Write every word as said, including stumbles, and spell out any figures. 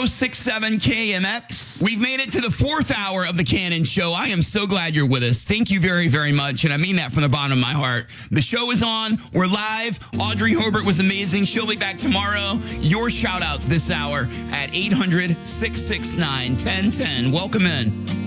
oh six seven K M X. We've made it to the fourth hour of the Cannon Show. I am so glad you're with us. Thank you very, very much. And I mean that from the bottom of my heart. The show is on. We're live. Audrey Hobart was amazing. She'll be back tomorrow. Your shout outs this hour at eight hundred, six six nine, one oh one oh. Welcome in.